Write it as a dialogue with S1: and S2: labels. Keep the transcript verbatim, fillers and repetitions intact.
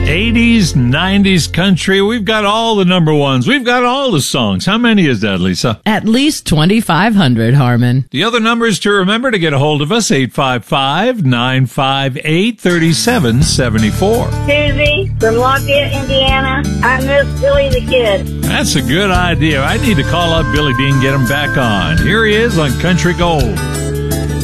S1: eighties, nineties country. We've got all the number ones. We've got all the songs. How many is that, Lisa?
S2: At least twenty-five hundred, Harmon.
S1: The other numbers to remember to get a hold of us, eight five five, nine five eight, three seven seven four.
S3: Susie from Lafayette, Indiana. I miss Billy the Kid.
S1: That's a good idea. I need to call up Billy Dean and get him back on. Here he is on Country Gold.